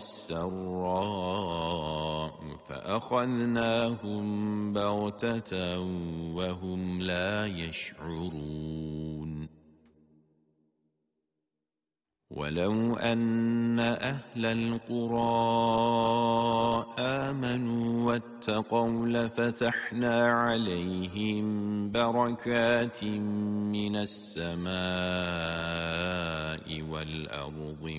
والسراء فأخذناهم بغتة وهم لا يشعرون ولو أن أهل القرى آمنوا واتقوا لفتحنا عليهم بركات من السماء والأرض